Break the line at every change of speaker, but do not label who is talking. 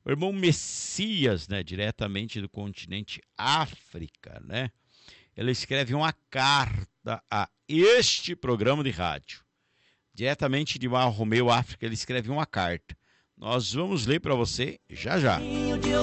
O irmão Messias, né, diretamente do continente África, né? Ele escreve uma carta a este programa de rádio. Diretamente de Mar Romeu, África, ele escreve uma carta. Nós vamos ler para você já já.